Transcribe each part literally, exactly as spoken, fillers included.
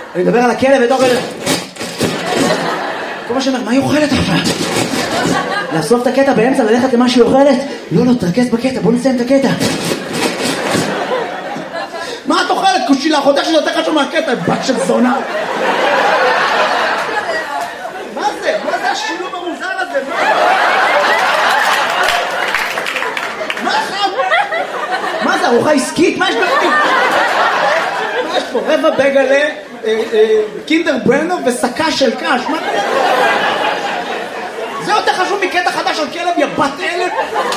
אני מדבר על הכלב ותוך כדי... כל מה שאומר, מה היא אוכלת עכשיו? לאסוף את הקטע באמצע, ללכת למה שהיא אוכלת? לא, לא, תרכז בקטע, בוא נסיים את הקטע. מה את אוכלת? כושילה, חודש שזה יותר חשוב מהקטע, בת של זונה. מה זה? מה זה השילוב המוזר הזה? מה חם? מה זה, ארוחה עסקית? מה יש בפנים? מה יש פה? רבע בגלה, קינדר ברנו וסקה של קש. מה זה? זה יותר חשוב מקטע חדש על כלב, יא בת אלף.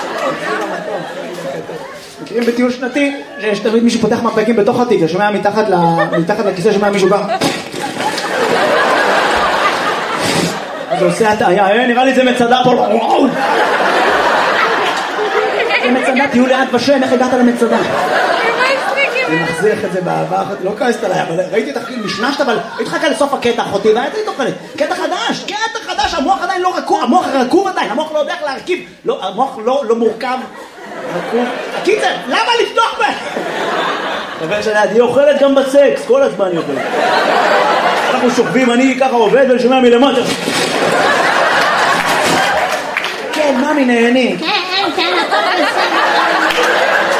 מכירים בטיול שנתי, שיש תמיד מישהו פותח מפקים בתוך התיק, שומע מתחת לכיסא, שומע מישהו בא. אז הוא עושה הטעיה, נראה לי זה מצדה פה, וואו! זה מצדה, תהיו לאט ושם, איך הגעת למצדה? אני מחזיך את זה בעבר, לא כעסת עליי, אבל ראיתי את הכי משנשת, אבל התחכה לסוף הקטע אחותי, והייתי תוכלת, קטע חדש, קטע חדש, המוח עדיין לא רכוב, המוח רכוב עדיין, המוח לא יודע איך להרכיב, המוח לא מורכב, רכוב. הקיצר, למה לפתוח בה? אבל שאני, היא אוכלת גם בסקס, כל הזמן היא אוכלת. אנחנו שוכבים, אני ככה עובד ולשומע מלמטה. כן, ממי נהני. כן, כן, הכל בסדר.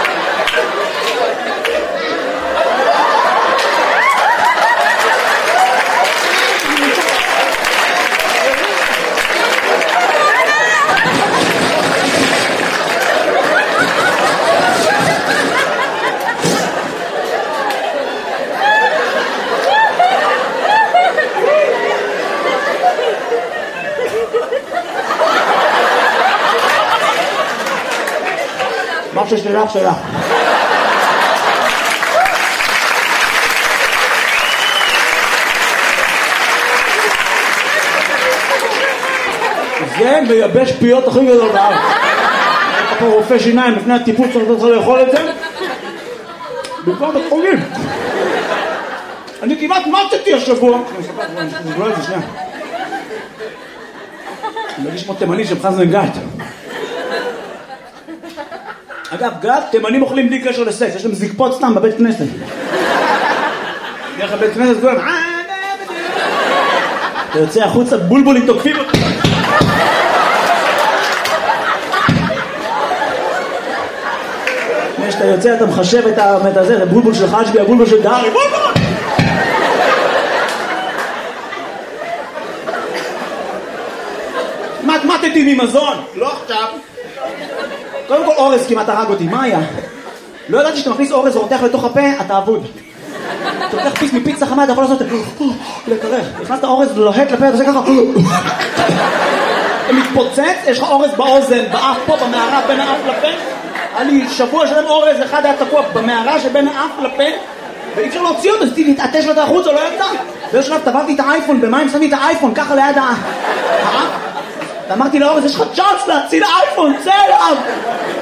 מה ששלך שלך. זה מייבש פיות הכי גדול בארץ. יש פה רופא שיניים לפני הטיפול צריך לאכול את זה. במקום בית חולים. אני כמעט מתתי השבוע. אני אספר את זה שנייה. אני מרגיש כמו תימני של חזן גת. אגב, גת, תימנים אוכלים בלי קשר לסקס, יש להם זקפות סתם בבית כנסת. דרך הבית כנסת גורם, אתה יוצא החוצה, בולבולים תוקפים אותך. כשאתה יוצא אתה מחשב את הזה, את הבולבול של חג'בי, הבולבול של דארי, בולבול! מתמטתי ממזון, לא עכשיו. קודם כל אורז כמעט הרג אותי, מה היה? לא ידעתי שאתה מכניס אורז ורותח לתוך הפה, אתה אבוד. אתה לוקח פיס מפיצה חמה, אתה יכול לעשות את זה, לקרח. הכנסת אורז לוהט לפה, אתה עושה ככה. אתה מתפוצץ, יש לך אורז באוזן, באף פה, במערה, בין האף לפה. היה לי שבוע שלם אורז, אחד היה תקוע במערה שבין האף לפה, ואי אפשר להוציא אותו, אז תתעטש לו את החוץ, או לא ידע. באיזו שלב טבעתי את האייפון, במים שמתי את האייפון, ככה ליד האף. ואמרתי לאורז, יש לך צ'אנס להציל האייפון, צא אליו!